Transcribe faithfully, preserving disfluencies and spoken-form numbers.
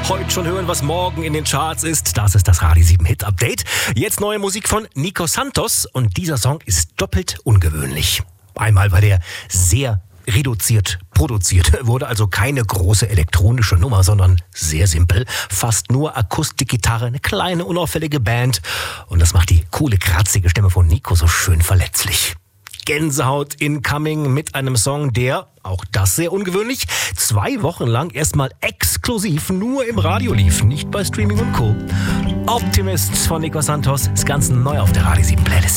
heute schon hören, was morgen in den Charts ist. Das ist das Radio sieben Hit Update. Jetzt neue Musik von Nico Santos und dieser Song ist doppelt ungewöhnlich. Einmal, weil er sehr reduziert produziert wurde, also keine große elektronische Nummer, sondern sehr simpel. Fast nur Akustikgitarre, eine kleine, unauffällige Band. Und das macht die coole, kratzige Stimme von Nico so schön verletzlich. Gänsehaut incoming mit einem Song, der, auch das sehr ungewöhnlich, zwei Wochen lang erstmal exklusiv nur im Radio lief, nicht bei Streaming und Co. Optimists von Nico Santos ist ganz neu auf der Radio sieben Playlist.